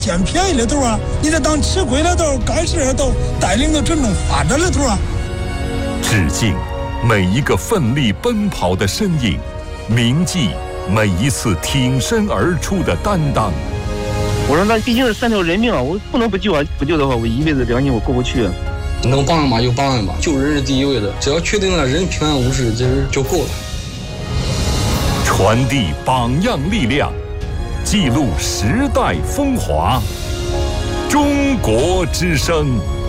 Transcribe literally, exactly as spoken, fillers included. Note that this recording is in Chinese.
捡便宜的头啊，你得当吃亏的头，干事的头，带领着群众发展的头啊。 致敬每一个奋力奔跑的身影，铭记每一次挺身而出的担当。 我说那毕竟是三条人命啊，我不能不救啊！不救的话，我一辈子良心我过不去啊。 能帮一把就帮一把，救人是第一位的，只要确定了人平安无事，这就够了。 传递榜样力量，记录时代风华。中国之声。